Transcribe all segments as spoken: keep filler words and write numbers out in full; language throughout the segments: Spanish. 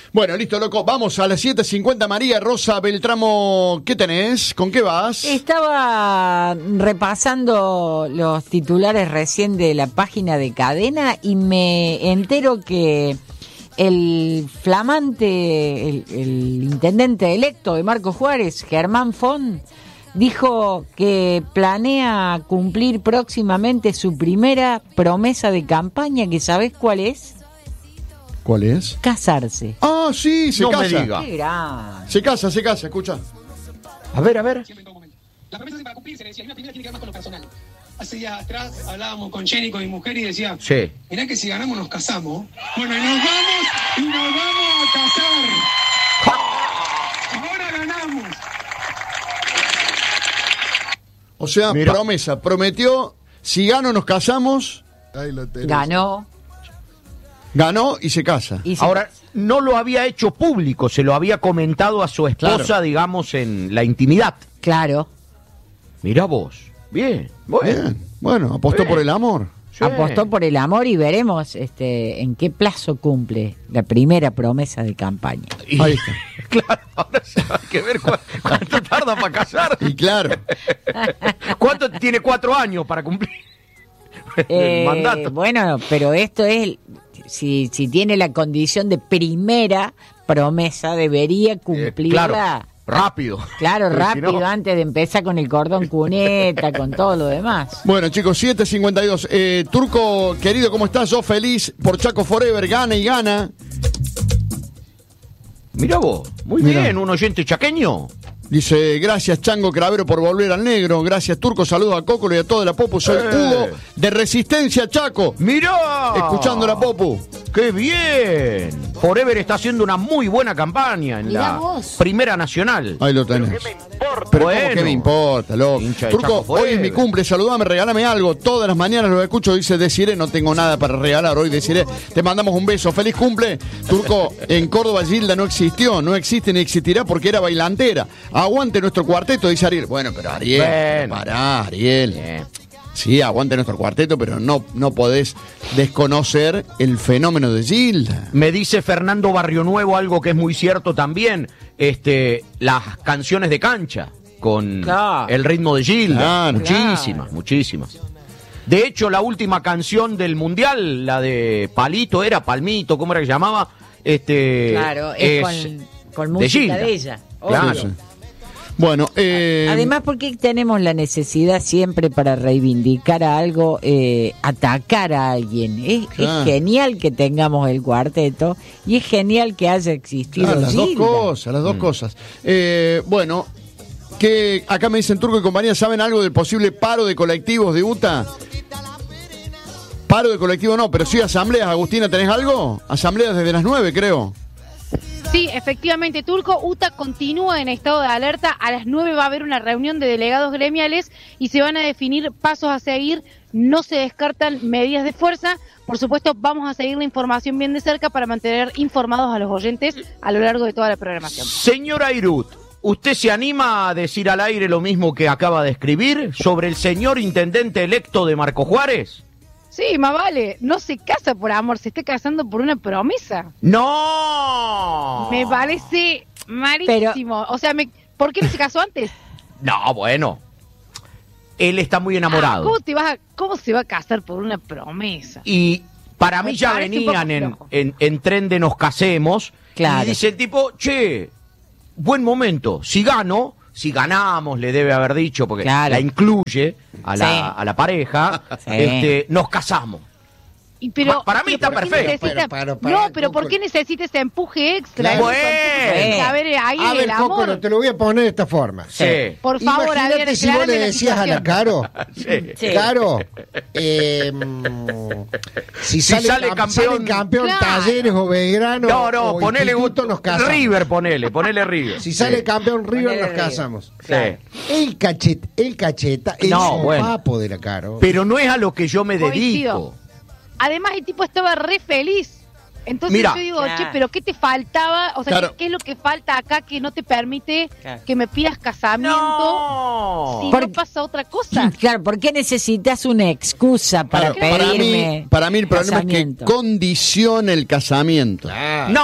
Bueno, listo, loco. Vamos a las siete cincuenta. María Rosa Beltramo, ¿qué tenés? ¿Con qué vas? Estaba repasando los titulares recién de la página de Cadena y me entero que el flamante, el, el intendente electo de Marcos Juárez, Germán Font, dijo que planea cumplir próximamente su primera promesa de campaña, que ¿sabés cuál es? ¿Cuál es? Casarse. Ah, sí, se No casa. me diga. Qué gran. Se casa, se casa, escucha. A ver, a ver. La promesa es para cumplirse, le decía, la primera tiene que ver más con lo personal. Hace días atrás hablábamos con Jenny, con mi mujer, y decía, Sí. mirá que si ganamos nos casamos. Bueno, y nos vamos, y nos vamos a casar. Ahora ganamos. O sea, Mira. promesa, prometió, si gano nos casamos. Ahí lo tenés. Ganó. Ganó y se casa. Y se- Ahora, no lo había hecho público, se lo había comentado a su esposa, Claro. digamos, en la intimidad. Claro. Mirá vos. Bien, bueno. Bien. Bueno, apostó Bien. por el amor. Sí. Apostó por el amor y veremos este en qué plazo cumple la primera promesa de campaña. Y- Ahí está. Claro, ahora se va a que ver cu- cuánto tarda para casar. Y claro. ¿Cuánto tiene cuatro años para cumplir el Eh, mandato? Bueno, pero esto es, si, si tiene la condición de primera promesa, debería Eh, cumplirla. claro, rápido. Claro, Porque si rápido, no- antes de empezar con el cordón cuneta, con todo lo demás. Bueno, chicos, siete cincuenta y dos. Eh, Turco, querido, ¿cómo estás? Yo feliz por Chaco Forever, gana y gana. Mirá vos, muy Mirá. bien, un oyente chaqueño. Dice, gracias Chango Cravero por volver al negro. Gracias Turco, saludos a Cócolo y a toda la Popu. Soy Eh. Hugo de Resistencia Chaco. Mirá. Escuchando la Popu. ¡Qué bien! Forever está haciendo una muy buena campaña en Mirá la vos. Primera Nacional. Ahí lo tenés. importa? Pero Bueno. ¿cómo que me importa, loco? Hincha de Turco, Chaco hoy Forever. es mi cumple, saludame, regálame algo. Todas las mañanas lo escucho, dice Desiree, no tengo nada para regalar hoy, Desiree. Te mandamos un beso, feliz cumple. Turco, en Córdoba Gilda no existió, no existe ni existirá porque era bailantera. Aguante nuestro cuarteto, dice Ariel. Bueno, pero Ariel, Bueno. pará, Ariel. Bien. Sí, aguante nuestro cuarteto, pero no, no podés desconocer el fenómeno de Gilda. Me dice Fernando Barrio Nuevo algo que es muy cierto también, este, las canciones de cancha con Claro. el ritmo de Gilda, Claro. muchísimas, Claro. muchísimas. De hecho, la última canción del Mundial, la de Palito, era Palmito, ¿cómo era que se llamaba? Este, Claro, es, con, con música Gilda. de, ella. Claro. obvio. Bueno, eh, Además, porque tenemos la necesidad siempre para reivindicar a algo, eh, atacar a alguien. Es, Claro. es genial que tengamos el cuarteto y es genial que haya existido claro, las dos Gilda. cosas, las dos cosas. Eh, bueno, que acá me dicen Turco y compañía, ¿saben algo del posible paro de colectivos de U T A? Paro de colectivo no, pero sí asambleas. Agustina, ¿tenés algo? Asambleas desde las nueve, creo. Sí, efectivamente, Turco, U T A continúa en estado de alerta. A las nueve va a haber una reunión de delegados gremiales y se van a definir pasos a seguir. No se descartan medidas de fuerza. Por supuesto, vamos a seguir la información bien de cerca para mantener informados a los oyentes a lo largo de toda la programación. Señora Irut, ¿usted se anima a decir al aire lo mismo que acaba de escribir sobre el señor intendente electo de Marcos Juárez? Sí, más vale, no se casa por amor, se está casando por una promesa. ¡No! Me parece malísimo. O sea, me, ¿por qué no se casó antes? No, bueno. Él está muy Ah, enamorado. ¿Cómo, te vas a- ¿Cómo se va a casar por una promesa? Y para mí Me ya parece un venían poco en, flojo. en, en tren de nos casemos. Claro. Y dice el tipo, che, buen momento. Si gano, si ganamos, le debe haber dicho, porque Claro. la incluye a la, Sí. a la pareja, Sí. este, nos casamos. Y pero, Pa- para mí pero está ¿por qué perfecto. necesita- Pero, pero, para, no, pero ¿por Coco. qué necesita ese empuje extra? Claro. Ese empuje Bueno. extra? A ver, ahí A el ver, amor. Coco, te lo voy a poner de esta forma. Sí. Por favor, a Imagínate ver, si vos le aclárame la decías a la situación. Caro, Sí. Sí. Caro, eh, mm, si, Si sale, sale cam- campeón- sale campeón Claro. Talleres o Belgrano No, no, o ponele Instituto, nos casamos. River, ponele, ponele River. Si sale Sí. campeón River, Ponele nos River. casamos. Sí. El cachet, el cacheta, el No, bueno. papo de la Caro. Pero no es a lo que yo me Coincido. dedico. Además, el tipo estaba re feliz. Entonces Mira. yo digo, Claro. che, pero ¿qué te faltaba? O sea, Claro. ¿qué, qué es lo que falta acá que no te permite Claro. que me pidas casamiento No. si Por- no pasa otra cosa? Claro, ¿por qué necesitas una excusa para Claro, para pedirme mí, para mí el problema casamiento? es que condiciona el casamiento. Ah. No,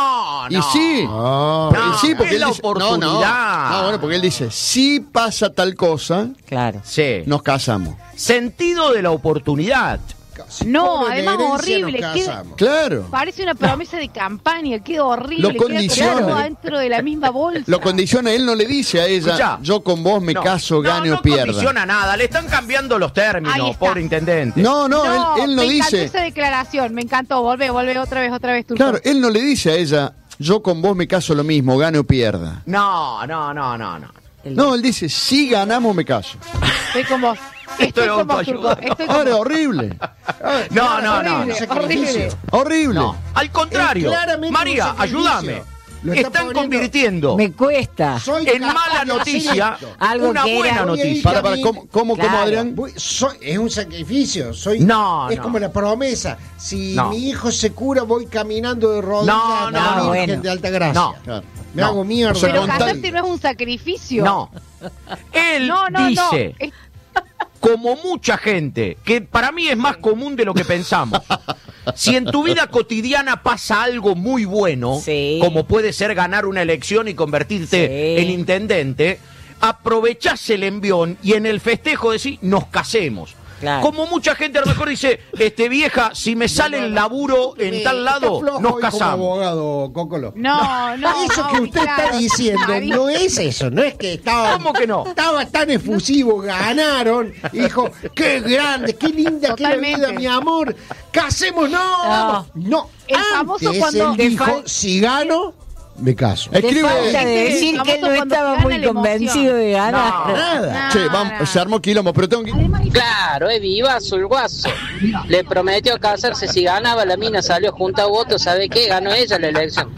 No, Y no. sí. No. Y sí, porque es él la dice, no, no, oportunidad. no, bueno, porque él dice, si pasa tal cosa, Claro. Sí. nos casamos. Sentido de la oportunidad. Si No, cobro además herencia, horrible, nos ¿qué- casamos. Claro. Parece una promesa de campaña, qué horrible. Lo queda condiciona. todo dentro de la misma bolsa. Lo condiciona, él no le dice a ella, Escuchá. yo con vos me No, caso, gane no, o no pierda. condiciona nada, le están cambiando los Ahí términos, está. pobre intendente. No, no, él, él no me encantó dice. esa declaración, me encantó. Volve, volve otra vez, otra vez, Turco. Claro, él no le dice a ella, yo con vos me caso lo mismo, gane o pierda. No, no, no, no, no. No, él dice, si ganamos me caso. Estoy con vos. Estoy Estoy con vos, Turco. autoayuda. Estoy con Ahora, vos. horrible. No, no, no, Horrible, no. horrible. Horrible. No, al contrario. Es claramente María, un sacrificio. ayúdame. Lo está Están poniendo- convirtiendo Me cuesta. Soy en capaz mala de hacer noticia esto. Algo una que era- buena Voy a ir noticia. Para, para, ¿cómo, cómo, cómo, Claro. Adrián? Voy- soy- es un sacrificio. Soy, No, es no. como la promesa. Si No. mi hijo se cura, voy caminando de rodillas No, a no, la no, Virgen bueno. de Alta Gracia. No. Claro. Me No. hago mierda. O sea, Pero con tal- casarse no es un sacrificio. No. Él No, no, dice, no. Es- como mucha gente, que para mí es más común de lo que pensamos. Si en tu vida cotidiana pasa algo muy bueno, Sí. como puede ser ganar una elección y convertirte Sí. en intendente, aprovechás el envión y en el festejo decís, nos casemos. Claro. Como mucha gente a lo mejor dice, este vieja, si me sale el laburo en tal lado, Está flojo nos hoy como casamos. abogado, Cócolo. No, no. Eso que Mauri, usted claro. está diciendo Clarísimo. no es eso, no es que estaba. ¿Cómo que no? Estaba tan efusivo, ganaron. y Dijo, qué grande, qué linda, qué la Totalmente. vida, mi amor. Casemos, no, vamos. No. El Antes famoso cuando- él dijo, Te fal- si gano, me caso. Te Escribe. falta de decir que él no Famoso cuando estaba te gana muy la emoción. convencido de ganar. No. Nada. Che, No, vamos, no. se armó quilombo, pero tengo que... Claro, es vivazo el guaso. Le prometió casarse si ganaba, la mina salió junto a votos, ¿sabe qué? Ganó ella la elección.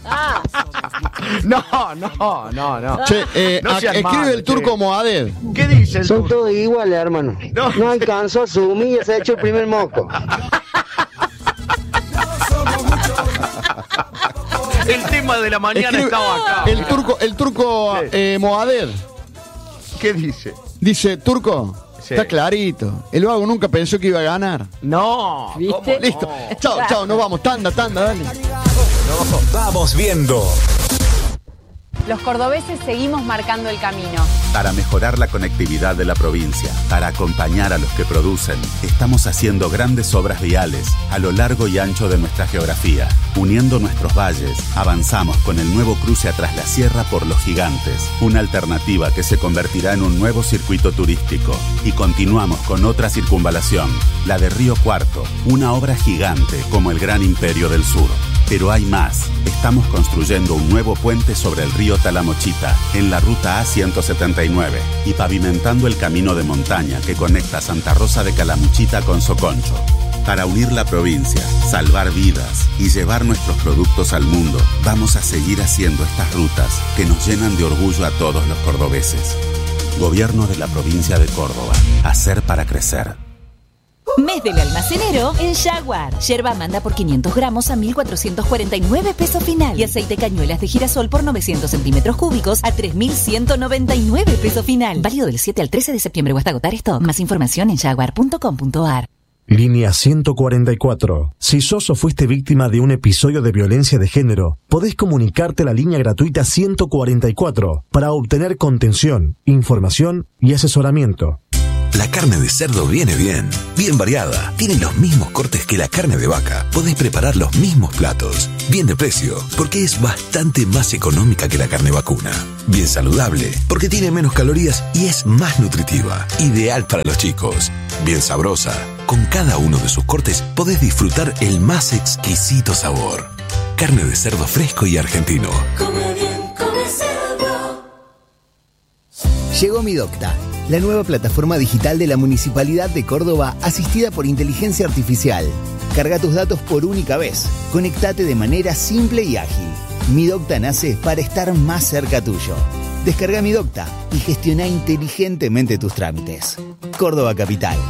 No, no, no, no. Che, eh, No a- seas escribe malo, el turco che. Moaded. ¿Qué dice el Son turco? todos iguales, hermano. No. No, alcanzó a asumir y se ha hecho el primer moco. El tema de la mañana Escribe- estaba acá. El turco, el turco Sí. eh, Moaded ¿Qué dice? dice, turco, Sí. está clarito. El vago nunca pensó que iba a ganar. No, ¿Viste? ¿cómo no? Listo. Chao, chao, nos vamos. Tanda, tanda, dale. Vamos viendo. Los cordobeses seguimos marcando el camino. Para mejorar la conectividad de la provincia, para acompañar a los que producen, estamos haciendo grandes obras viales a lo largo y ancho de nuestra geografía. Uniendo nuestros valles, avanzamos con el nuevo cruce atrás la sierra por Los Gigantes, una alternativa que se convertirá en un nuevo circuito turístico. Y continuamos con otra circunvalación, la de Río Cuarto, una obra gigante como el Gran Imperio del Sur. Pero hay más. Estamos construyendo un nuevo puente sobre el río Talamochita, en la ruta A ciento setenta y nueve, y pavimentando el camino de montaña que conecta Santa Rosa de Calamuchita con Soconcho. Para unir la provincia, salvar vidas y llevar nuestros productos al mundo, vamos a seguir haciendo estas rutas que nos llenan de orgullo a todos los cordobeses. Gobierno de la provincia de Córdoba. Hacer para crecer. Mes del almacenero en Jaguar. Yerba manda por quinientos gramos a mil cuatrocientos cuarenta y nueve pesos final. Y aceite cañuelas de girasol por novecientos centímetros cúbicos a tres mil ciento noventa y nueve pesos final. Válido del siete al trece de septiembre o hasta agotar stock. Más información en jaguar punto com punto a r. Línea ciento cuarenta y cuatro. Si sos o fuiste víctima de un episodio de violencia de género, podés comunicarte a la línea gratuita ciento cuarenta y cuatro para obtener contención, información y asesoramiento. La carne de cerdo viene bien, bien variada. Tiene los mismos cortes que la carne de vaca. Podés preparar los mismos platos. Bien de precio, porque es bastante más económica que la carne vacuna. Bien saludable, porque tiene menos calorías y es más nutritiva. Ideal para los chicos. Bien sabrosa. Con cada uno de sus cortes podés disfrutar el más exquisito sabor. Carne de cerdo fresco y argentino. Come bien, come cerdo. Llegó Mi Docta, la nueva plataforma digital de la Municipalidad de Córdoba asistida por inteligencia artificial. Carga tus datos por única vez. Conectate de manera simple y ágil. Mi Docta nace para estar más cerca tuyo. Descarga Mi Docta y gestiona inteligentemente tus trámites. Córdoba Capital.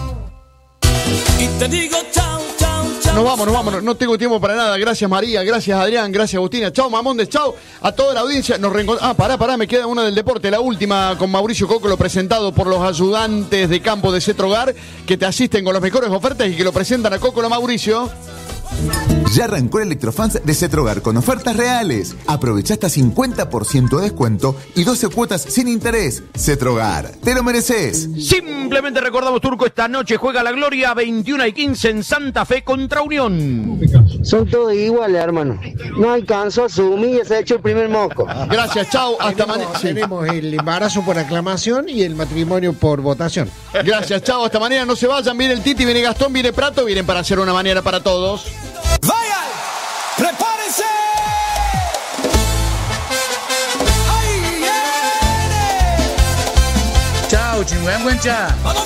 Y te digo chao, chao, chao. Nos vamos, nos vamos, no, no tengo tiempo para nada. Gracias María, gracias Adrián, gracias Agustina. Chao Mamondes, chao a toda la audiencia. Nos reencontramos. Ah, pará, pará, me queda una del deporte, la última con Mauricio Cócolo, presentado por los ayudantes de campo de Cetrogar, que te asisten con las mejores ofertas y que lo presentan a Cócolo. Mauricio. Ya arrancó el Electrofans de Cetrogar con ofertas reales. Aprovecha hasta cincuenta por ciento de descuento y doce cuotas sin interés. Cetrogar, te lo mereces. Simplemente recordamos, Turco, esta noche juega la Gloria veintiuno y quince en Santa Fe contra Unión. Son todos iguales, hermano. No alcanzó a sumir y se ha hecho el primer moco. Gracias, chao. Hasta Tenemos, mañana. tenemos el embarazo por aclamación y el matrimonio por votación. Gracias, chao. Hasta mañana. No se vayan. Viene el Titi, viene Gastón, viene Prato. Vienen para hacer una mañana para todos. ¡Vayan! ¡Prepárense! ¡Ahí viene! Chao, chingüengüencha. ¡Vamos!